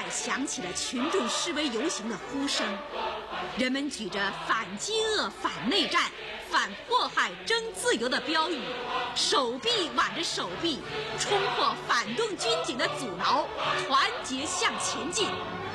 响起了群众示威游行的呼声，人们举着反饥饿、反内战、反迫害、争自由的标语，手臂挽着手臂，冲破反动军警的阻挠，团结向前进。